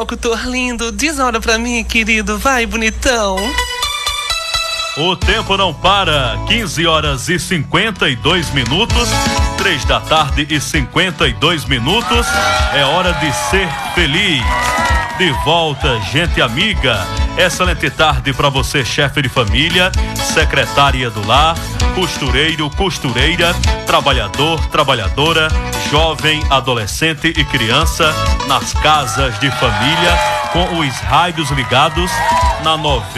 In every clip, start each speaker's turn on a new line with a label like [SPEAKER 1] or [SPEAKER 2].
[SPEAKER 1] locutor lindo, desora pra mim, querido, vai, bonitão.
[SPEAKER 2] O tempo não para, 15 horas e 52 minutos, 3 da tarde e 52 minutos, é hora de ser feliz. De volta, gente amiga, excelente tarde para você, chefe de família, secretária do lar, costureiro, costureira, trabalhador, trabalhadora, jovem, adolescente e criança, nas casas de família, com os rádios ligados na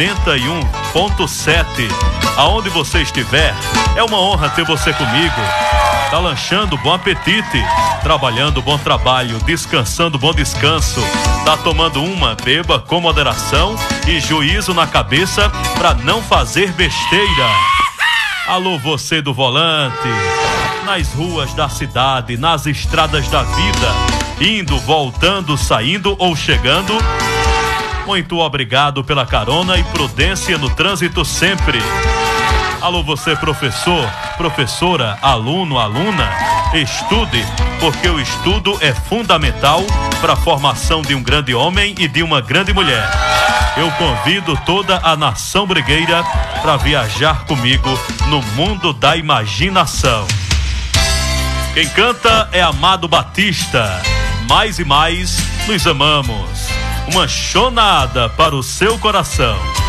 [SPEAKER 2] 91.7. Aonde você estiver, é uma honra ter você comigo. Tá lanchando, bom apetite. Trabalhando, bom trabalho. Descansando, bom descanso. Tá tomando uma, beba com moderação e juízo na cabeça pra não fazer besteira. Alô, você do volante, nas ruas da cidade, nas estradas da vida, indo, voltando, saindo ou chegando. Muito obrigado pela carona e prudência no trânsito sempre. Alô, você professor, professora, aluno, aluna, estude, porque o estudo é fundamental para a formação de um grande homem e de uma grande mulher. Eu convido toda a nação brigueira para viajar comigo no mundo da imaginação. Quem canta é Amado Batista. Mais e mais nos amamos. Uma chonada para o seu coração.